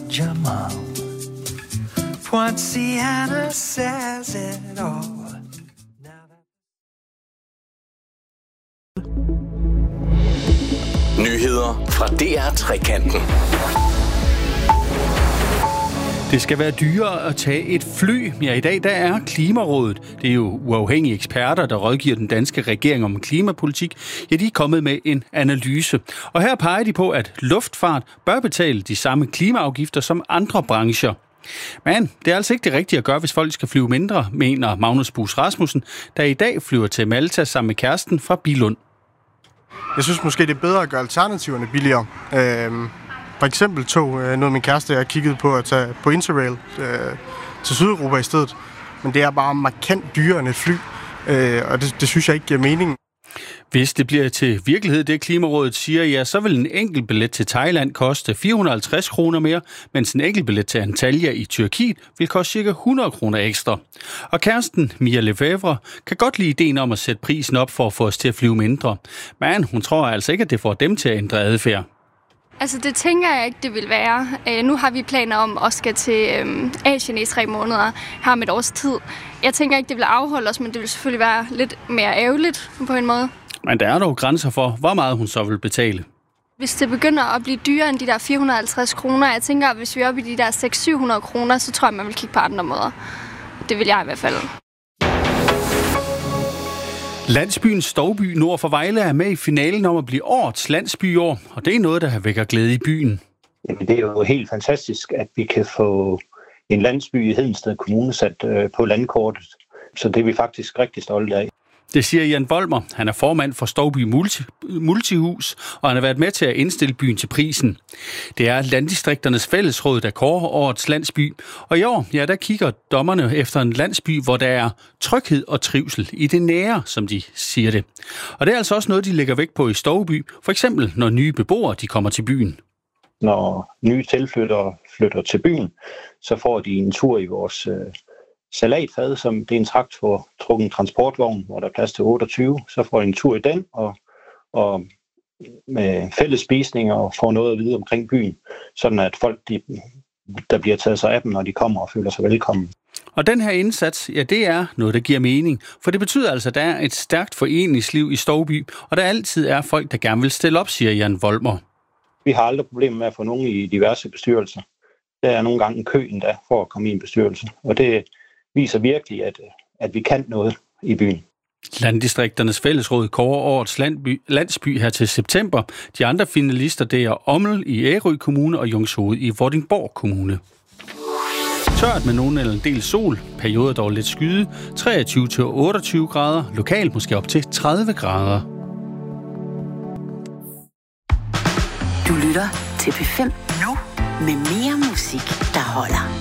Jamal. Poinciana says it all. Nyheder fra DR-trekanten. Det skal være dyrere at tage et fly. Ja, i dag der er Klimarådet. Det er jo uafhængige eksperter, der rådgiver den danske regering om klimapolitik. Ja, de er kommet med en analyse. Og her peger de på, at luftfart bør betale de samme klimaafgifter som andre brancher. Men det er altså ikke det rigtige at gøre, hvis folk skal flyve mindre, mener Magnus Buus Rasmussen, der i dag flyver til Malta sammen med kæresten fra Billund. Jeg synes måske, det er bedre at gøre alternativerne billigere. For eksempel noget min kæreste jeg kiggede på at tage på Interrail til Sydeuropa i stedet. Men det er bare markant dyrere end et fly, og det synes jeg ikke giver mening. Hvis det bliver til virkelighed, det Klimarådet siger, ja, så vil en enkelt billet til Thailand koste 450 kroner mere, mens en enkelt billet til Antalya i Tyrkiet vil koste ca. 100 kroner ekstra. Og kæresten, Mia Lefevre, kan godt lide ideen om at sætte prisen op for at få os til at flyve mindre. Men hun tror altså ikke, at det får dem til at ændre adfærd. Altså det tænker jeg ikke, det vil være. Nu har vi planer om at skal til Asien i 3 måneder her om et års tid. Jeg tænker ikke, det vil afholde os, men det vil selvfølgelig være lidt mere ærgerligt på en måde. Men der er dog grænser for, hvor meget hun så vil betale. Hvis det begynder at blive dyrere end de der 450 kroner, jeg tænker, at hvis vi er oppe i de der 600-700 kroner, så tror jeg, man vil kigge på andre måder. Det vil jeg i hvert fald. Landsbyen Stouby nord for Vejle er med i finalen om at blive årets landsby i år, og det er noget, der vækker glæde i byen. Det er jo helt fantastisk, at vi kan få en landsby i Hedensted Kommune sat på landkortet, så det er vi faktisk rigtig stolte af. Det siger Jan Volmer. Han er formand for Stouby Multihus, og han har været med til at indstille byen til prisen. Det er Landdistrikternes Fællesråd, der kårer årets landsby. Og i år, ja, der kigger dommerne efter en landsby, hvor der er tryghed og trivsel i det nære, som de siger det. Og det er altså også noget, de lægger vægt på i Stouby, for eksempel når nye beboere de kommer til byen. Når nye tilflyttere flytter til byen, så får de en tur i vores salatfad, som det er en traktortrukken transportvogn, hvor der er plads til 28. Så får de en tur i den, og med fælles spisninger og får noget at vide omkring byen, sådan at folk, der bliver taget sig af dem, når de kommer og føler sig velkommen. Og den her indsats, ja, det er noget, der giver mening. For det betyder altså, at der er et stærkt foreningsliv i Stouby, og der altid er folk, der gerne vil stille op, siger Jan Volmer. Vi har aldrig problemer med at få nogen i diverse bestyrelser. Der er nogle gange en kø endda for at komme i en bestyrelse, og det viser virkelig, at vi kan noget i byen. Landdistrikternes Fællesråd kårer årets landsby her til september. De andre finalister, det er Ommel i Ærø Kommune og Jungshoved i Vordingborg Kommune. Tørt med nogen eller en del sol, perioder dog lidt skyde, 23-28 grader, lokalt måske op til 30 grader. Du lytter til P5 nu med mere musik, der holder.